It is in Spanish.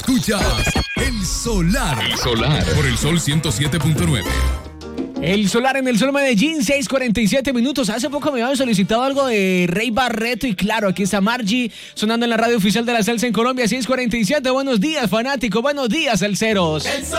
Escuchas El Solar. El Solar. Por el Sol 107.9. El Solar en el Sol Medellín, 6:47 minutos. Hace poco me habían solicitado algo de Rey Barreto y claro, aquí está Margie sonando en la radio oficial de la salsa en Colombia, 6:47. Buenos días, fanático. Buenos días, salseros.